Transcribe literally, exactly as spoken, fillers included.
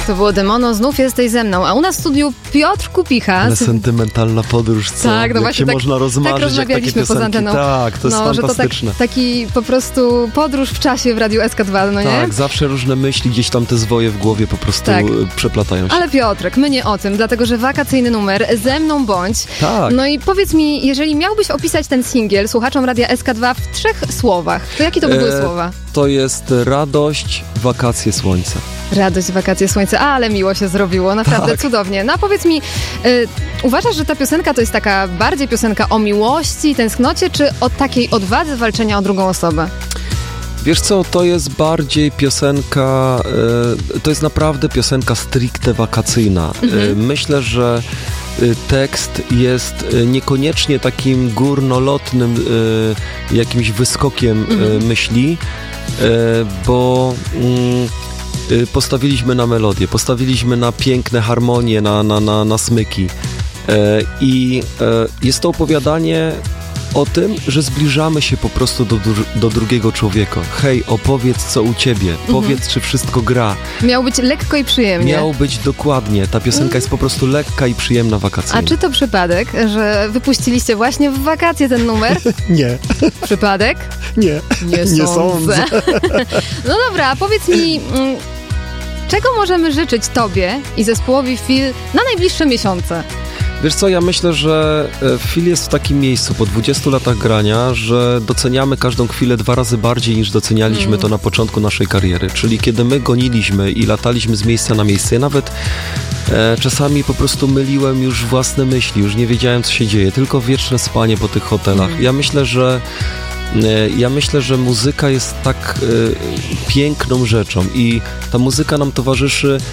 To było Demono, znów jesteś ze mną, a u nas w studiu Piotr Kupicha. Ale sentymentalna podróż, co? Tak, no jak właśnie się tak, można rozmarzyć, tak rozmawialiśmy jak takie poza piosenki. anteną. Tak, to jest no, fantastyczne. Że to tak, taki po prostu podróż w czasie w Radiu S K dwa, no nie? Tak, zawsze różne myśli, gdzieś tam te zwoje w głowie po prostu tak. przeplatają się. Ale Piotrek, my nie o tym, dlatego że wakacyjny numer, ze mną bądź. Tak. No i powiedz mi, jeżeli miałbyś opisać ten singiel słuchaczom Radia S K dwa w trzech słowach, to jakie to by były e, słowa? To jest radość, wakacje, słońce. Radość, wakacje, słońce, ale miło się zrobiło, naprawdę tak. cudownie. No a powiedz mi, y, uważasz, że ta piosenka to jest taka bardziej piosenka o miłości, tęsknocie, czy o takiej odwadze walczenia o drugą osobę? Wiesz co, to jest bardziej piosenka, y, to jest naprawdę piosenka stricte wakacyjna. Mhm. Y, myślę, że y, tekst jest y, niekoniecznie takim górnolotnym y, jakimś wyskokiem mhm. y, myśli, y, bo y, y, postawiliśmy na melodię, postawiliśmy na piękne harmonie, na, na, na, na smyki. Y, I y, jest to opowiadanie o tym, że zbliżamy się po prostu do, do drugiego człowieka. Hej, opowiedz co u ciebie, mhm. powiedz czy wszystko gra. Miało być lekko i przyjemnie. Miało być dokładnie. Ta piosenka mm. jest po prostu lekka i przyjemna wakacyjna. A czy to przypadek, że wypuściliście właśnie w wakacje ten numer? Nie. Przypadek? Nie. Nie, Nie sądzę. sądzę. No dobra, powiedz mi, czego możemy życzyć tobie i zespołowi Feel na najbliższe miesiące? Wiesz co, ja myślę, że Feel jest w takim miejscu po dwudziestu latach grania, że doceniamy każdą chwilę dwa razy bardziej niż docenialiśmy mm. to na początku naszej kariery. Czyli kiedy my goniliśmy i lataliśmy z miejsca na miejsce, ja nawet e, czasami po prostu myliłem już własne myśli, już nie wiedziałem co się dzieje, tylko wieczne spanie po tych hotelach. Mm. Ja myślę, że Ja myślę, że muzyka jest tak y, piękną rzeczą i ta muzyka nam towarzyszy